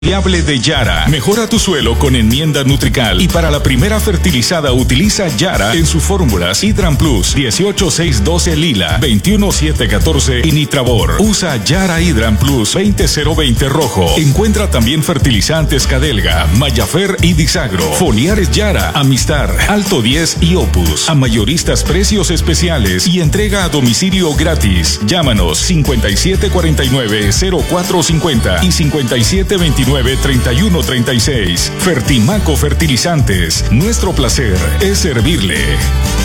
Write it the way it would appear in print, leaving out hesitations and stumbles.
Fiable de Yara. Mejora tu suelo con enmienda Nutrical y para la primera fertilizada utiliza Yara en sus fórmulas Hidran Plus 18612 Lila, 21714 y Nitrabor. Usa Yara Hidran Plus 20020 rojo. Encuentra también fertilizantes Cadelga, Mayafer y Disagro. Foliares Yara, Amistar, Alto 10 y Opus. A mayoristas precios especiales y entrega a domicilio gratis. Llámanos 5749-0450 y 5729-3136. Fertimaco Fertilizantes. Nuestro placer es servirle.